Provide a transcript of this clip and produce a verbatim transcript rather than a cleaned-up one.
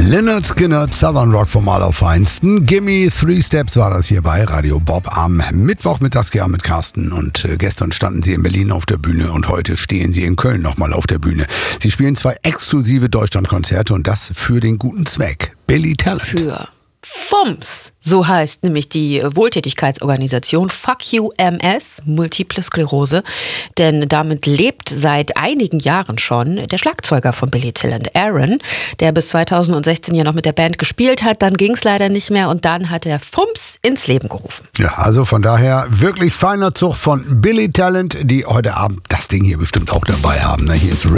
Lynyrd Skynyrd, Southern Rock vom Allerfeinsten. Gimme Three Steps war das hier bei Radio Bob am Mittwochmittags hier mit Carsten. Und äh, gestern standen sie in Berlin auf der Bühne und heute stehen sie in Köln nochmal auf der Bühne. Sie spielen zwei exklusive Deutschlandkonzerte und das für den guten Zweck. Billy Talent. Für FUMS, so heißt nämlich die Wohltätigkeitsorganisation Fuck You M S, Multiple Sklerose, denn damit lebt seit einigen Jahren schon der Schlagzeuger von Billy Talent, Aaron, der bis zweitausendsechzehn ja noch mit der Band gespielt hat, dann ging es leider nicht mehr und dann hat er FUMS ins Leben gerufen. Ja, also von daher wirklich feiner Zug von Billy Talent, die heute Abend das Ding hier bestimmt auch dabei haben. Hier ist